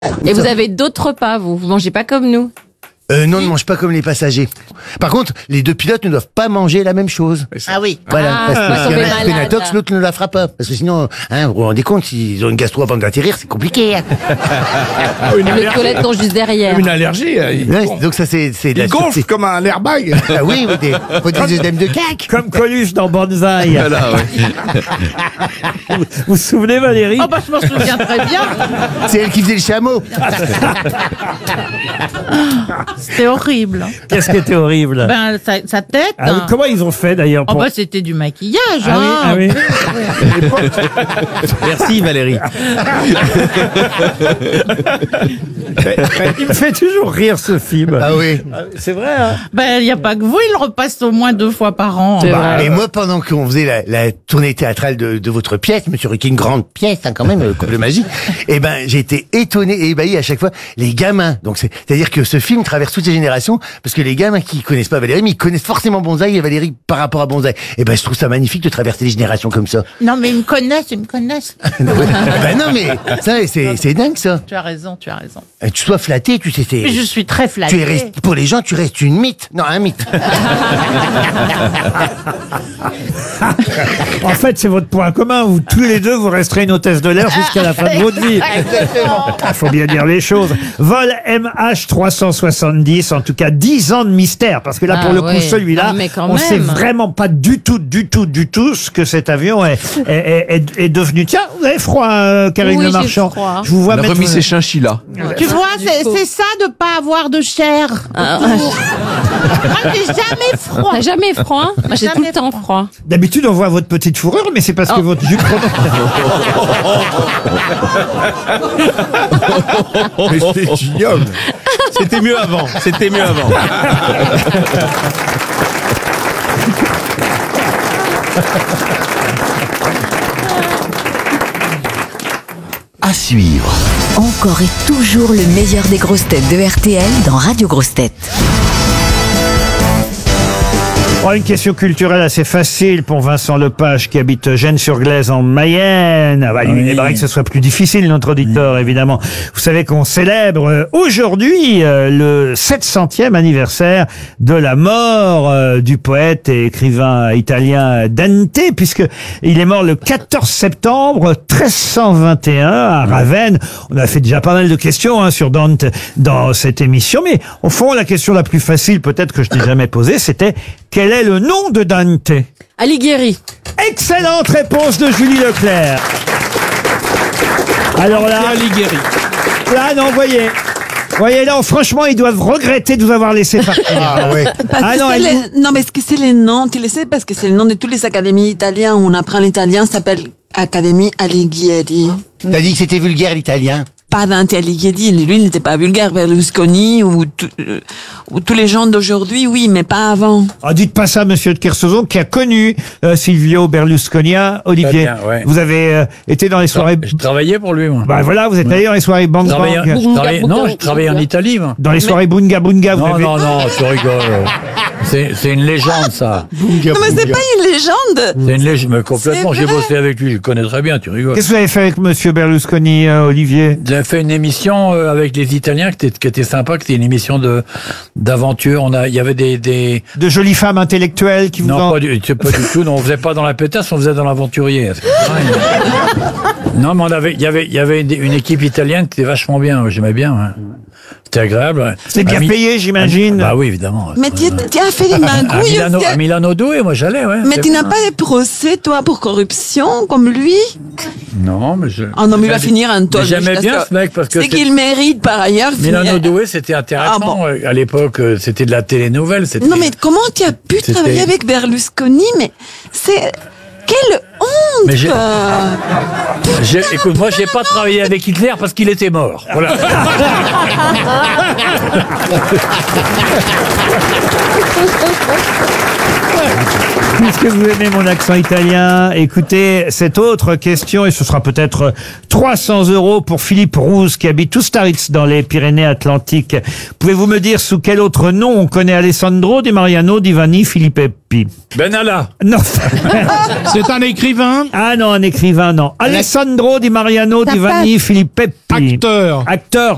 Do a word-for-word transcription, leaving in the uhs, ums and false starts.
Et vous avez d'autres repas, vous Vous mangez pas comme nous? Euh, non, ne mange pas comme les passagers. Par contre, les deux pilotes ne doivent pas manger la même chose. Ah oui. Voilà, Ah, parce que ouais, s'il y en a tomber qui fait une malade. intox, l'autre ne la fera pas. Parce que sinon, hein, vous vous rendez compte, s'ils ont une gastro avant d'atterrir, c'est compliqué. Hein. Une Les allergie. toilettes sont juste derrière. Une allergie. euh, Il, Ouais, gonfle. donc ça, c'est c'est de la Il gonfle sûreté. comme un airbag. Ah oui, ou des, ou des œdèmes de cac. Comme Coluche dans Banzai. Voilà, ouais. Vous vous souvenez, Valérie? Oh bah je m'en souviens très bien. C'est elle qui faisait le chameau. C'était horrible. Qu'est-ce qui était horrible? Ben sa, sa tête. Ah oui, hein. comment ils ont fait d'ailleurs Oh pour... bah c'était du maquillage. Ah oui, hein. ah oui. Merci Valérie. Il me fait toujours rire ce film. Ah oui. C'est vrai, hein? Ben il y a pas que vous, il le repasse au moins deux fois par an. C'est Bah, vrai. Et moi, pendant qu'on faisait la, la tournée théâtrale de, de votre pièce, Monsieur Ruquier, une grande pièce, hein, quand même, euh, Couple magique, et ben, j'ai été étonné et ébahi à chaque fois. Les gamins, donc c'est, c'est-à-dire que ce film traverse toutes les générations, parce que les gamins qui connaissent pas Valérie, mais ils connaissent forcément Bonzai et Valérie par rapport à Bonzai. Et ben, je trouve ça magnifique de traverser les générations comme ça. Non mais ils me connaissent, ils me connaissent. Ben non, mais ça, c'est, c'est dingue ça. Tu as raison, tu as raison. Euh, Tu sois flatté, tu sais, c'est. Mais je suis très flattée. Tu es rest- pour les gens, tu restes une mythe. Non, un mythe. En fait, c'est votre point commun. Vous, tous les deux, vous resterez une hôtesse de l'air jusqu'à la fin de votre vie. Il faut bien dire les choses. Vol M H trois cent soixante-dix, en tout cas dix ans de mystère. Parce que là, Ah pour le ouais. coup, celui-là, Non, mais quand on même. sait vraiment pas du tout, du tout, du tout ce que cet avion est, est, est, est- est devenu. Tiens, vous avez froid, euh, Karine Oui, Le j'ai Marchand. froid. Je vous vois On a mettre... remis ses chinchillas. Tu vois, c'est, coup. c'est ça de pas avoir de chair. Ah, Moi j'ai jamais froid. T'as jamais froid? Moi, j'ai Jamais tout le temps froid. froid. D'habitude, on voit votre petite fourrure, mais c'est parce que Oh. votre jupe... Mais c'est ignoble. C'était mieux avant. C'était mieux avant. À suivre. Encore et toujours le meilleur des grosses têtes de R T L dans Radio Grosses Têtes. Oh, une question culturelle assez facile pour Vincent Lepage qui habite Gênes-sur-Glaise en Mayenne. Ah bah, lui, il aimerait que ce soit plus difficile, notre auditeur, évidemment. Vous savez qu'on célèbre euh, aujourd'hui euh, le sept centième anniversaire de la mort euh, du poète et écrivain italien Dante, puisque il est mort le quatorze septembre treize cent vingt et un à Ravenne. On a fait déjà pas mal de questions hein, sur Dante dans cette émission, mais au fond, la question la plus facile, peut-être que je n'ai jamais posée, c'était quel est le nom de Dante? Alighieri. Excellente réponse de Julie Leclerc. Alors là, Alighieri. là, non, voyez. Voyez, là, franchement, ils doivent regretter de vous avoir laissé partir. Ah oui. Parce Ah que non, c'est elle les- vous- non, mais est-ce que c'est les noms, tu le sais, parce que c'est le nom de toutes les académies italiennes où on apprend l'italien, ça s'appelle Académie Alighieri. T'as dit que c'était vulgaire l'italien. Pas Dante Alighieri, lui, il n'était pas vulgaire, Berlusconi ou, tout- euh, ou tous les gens d'aujourd'hui, oui, mais pas avant. Ah, dites pas ça, monsieur de Kersauzon, qui a connu euh, Silvio Berlusconi. Olivier, Très bien, ouais. vous avez euh, été dans les soirées... Je travaillais pour lui, moi. Bah voilà, vous êtes allé dans les soirées Bang Je travaillais, Bang. je travaillais- non, je travaillais en Italie, moi. Dans les soirées Bunga Bunga, vous Non, avez... non, non, tu rigoles. C'est, c'est une légende, ça. Non, mais c'est pas une légende. C'est une légende, mais complètement. C'est J'ai vrai. bossé avec lui, je le connais très bien, tu rigoles. Qu'est-ce que vous avez fait avec monsieur Berlusconi, euh, Olivier? J'avais fait une émission euh, avec les Italiens qui était, qui était sympa, qui était une émission de d'aventure. On a, il y avait des, des... De jolies femmes intellectuelles qui vous non en... pas du, c'est pas du tout. Non, on faisait pas dans la pétasse, on faisait dans l'aventurier. C'est pareil. Non, mais on avait, il y avait, il y avait une, une équipe italienne qui était vachement bien. J'aimais bien. Ouais. C'était agréable. Ouais. C'est bien À Mi- payé, j'imagine. Bah oui, évidemment. Mais tu, tu as fait des À magouilles Milano, aussi. à Milano Doué, moi j'allais, ouais. Mais tu n'as pas des procès, toi, pour corruption, comme lui? Non, mais je. Ah non, mais il va Mais- finir en tôle. mais J'aimais parce bien que ce mec parce que C'est qu'il mérite, par ailleurs, Milano finir- Doué, c'était intéressant. Ah bon. ouais. À l'époque, euh, c'était de la télénouvelle. C'était... Non, mais comment tu as pu C'était- travailler avec Berlusconi? Mais c'est... Quelle honte! Mais j'ai- J'ai- écoute, moi, j'ai pas travaillé avec Hitler parce qu'il était mort. Voilà. Puisque vous aimez mon accent italien, écoutez cette autre question et ce sera peut-être trois cents euros pour Philippe Rousse qui habite Ustaritz dans les Pyrénées-Atlantiques. Pouvez-vous me dire sous quel autre nom on connaît Alessandro Di Mariano Di Vanni Filippeppi? Benalla. Non. C'est un écrivain, Ah non, un écrivain, non. Alessandro Di Mariano Di Vanni Filippeppi. acteur. Acteur,